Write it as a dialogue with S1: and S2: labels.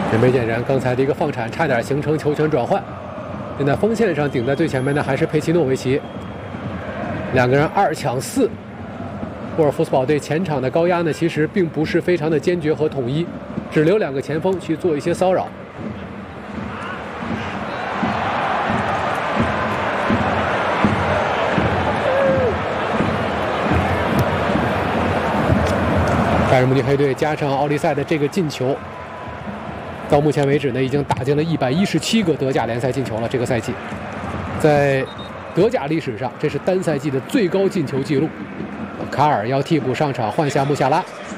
S1: 人没见人，刚才的一个放铲差点形成球权转换。现在锋线上顶在最前面的还是佩奇诺维奇，两个人2抢4。沃尔夫斯堡队前场的高压呢，其实并不是非常的坚决和统一，只留2个前锋去做一些骚扰。拜仁慕尼黑队加上奥利塞的这个进球，到目前为止呢，已经打进了117个德甲联赛进球了。这个赛季，在德甲历史上，这是单赛季的最高进球纪录。卡尔要替补上场，换下穆夏拉。